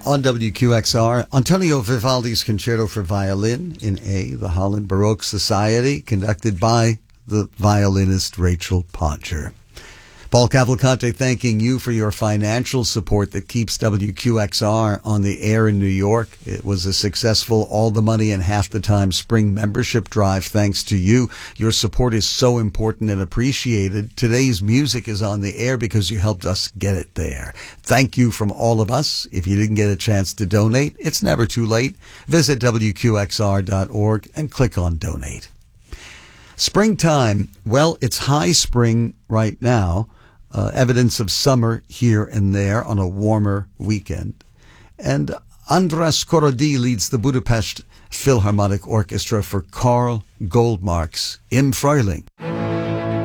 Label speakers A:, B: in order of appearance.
A: On WQXR, Antonio Vivaldi's Concerto for Violin in A, the Holland Baroque Society, conducted by the violinist Rachel Podger. Paul Cavalcante thanking you for your financial support that keeps WQXR on the air in New York. It was a successful All the Money in Half the Time spring membership drive thanks to you. Your support is so important and appreciated. Today's music is on the air because you helped us get it there. Thank you from all of us. If you didn't get a chance to donate, it's never too late. Visit WQXR.org and click on Donate. Springtime. Well, it's high spring right now. Evidence of summer here and there on a warmer weekend. And Andras Korodi leads the Budapest Philharmonic Orchestra for Carl Goldmark's Im Frühling.